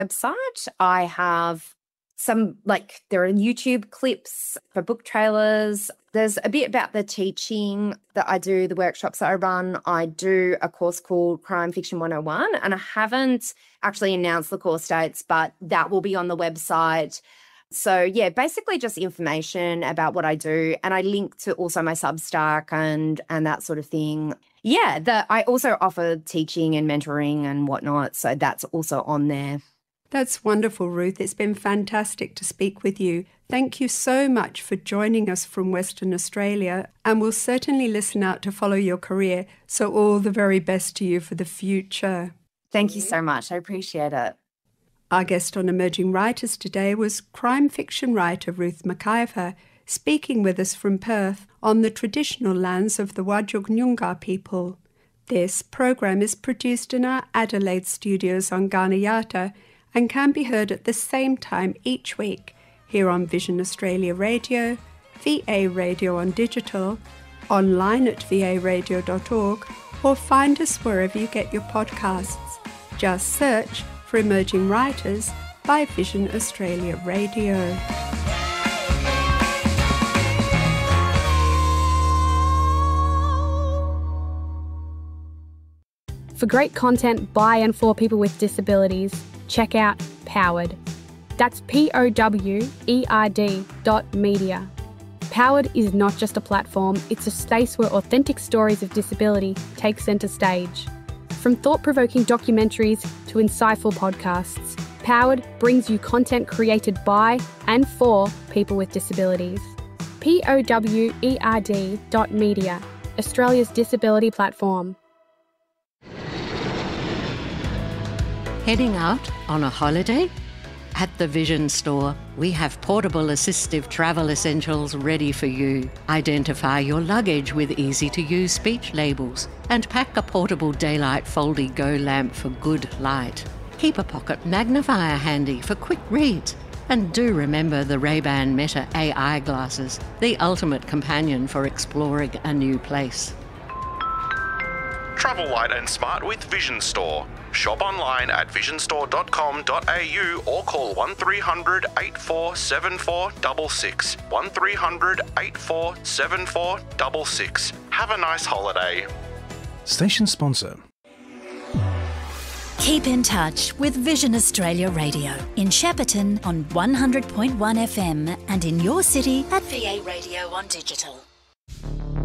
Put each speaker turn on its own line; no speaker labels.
website. I have there are YouTube clips for book trailers. There's a bit about the teaching that I do, the workshops that I run. I do a course called Crime Fiction 101, and I haven't actually announced the course dates, but that will be on the website. So, yeah, basically just information about what I do. And I link to also my Substack and that sort of thing. Yeah, I also offer teaching and mentoring and whatnot. So that's also on there.
That's wonderful, Ruth. It's been fantastic to speak with you. Thank you so much for joining us from Western Australia, and we'll certainly listen out to follow your career. So all the very best to you for the future.
Thank you so much. I appreciate it.
Our guest on Emerging Writers today was crime fiction writer Ruth McIver, speaking with us from Perth on the traditional lands of the Whadjuk Noongar people. This program is produced in our Adelaide studios on Kaurna Yarta and can be heard at the same time each week here on Vision Australia Radio, VA Radio on digital, online at varadio.org, or find us wherever you get your podcasts. Just search for Emerging Writers by Vision Australia Radio.
For great content by and for people with disabilities, check out Powered. That's POWERD.media. Powered is not just a platform, it's a space where authentic stories of disability take centre stage. From thought-provoking documentaries to insightful podcasts, Powered brings you content created by and for people with disabilities. POWERD.media, Australia's disability platform.
Heading out on a holiday? At the Vision Store, we have portable assistive travel essentials ready for you. Identify your luggage with easy-to-use speech labels and pack a portable daylight Foldy Go lamp for good light. Keep a pocket magnifier handy for quick reads. And do remember the Ray-Ban Meta AI glasses, the ultimate companion for exploring a new place.
Travel light and smart with Vision Store. Shop online at visionstore.com.au or call 1300 847466. 1300 847466. Have a nice holiday.
Station sponsor.
Keep in touch with Vision Australia Radio in Shepparton on 100.1 FM and in your city at VA Radio on digital.